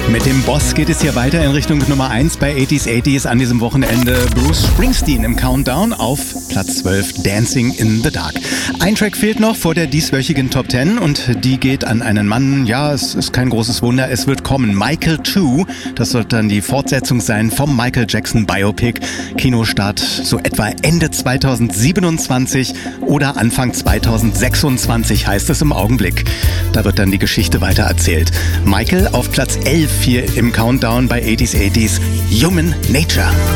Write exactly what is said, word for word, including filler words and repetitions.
Mit dem Boss geht es hier weiter in Richtung Nummer eins bei achtziger achtziger an diesem Wochenende. Bruce Springsteen im Countdown auf Platz zwölf, Dancing in the Dark. Ein Track fehlt noch vor der dieswöchigen Top zehn und die geht an einen Mann, ja, es ist kein großes Wunder, es wird kommen. Michael zwei, das wird dann die Fortsetzung sein vom Michael Jackson Biopic. Kinostart so etwa Ende zweitausendsiebenundzwanzig oder Anfang zweitausendsechsundzwanzig heißt es im Augenblick. Da wird dann die Geschichte weiter erzählt. Michael auf Platz elf hier im Countdown bei achtziger achtziger, Human Nature.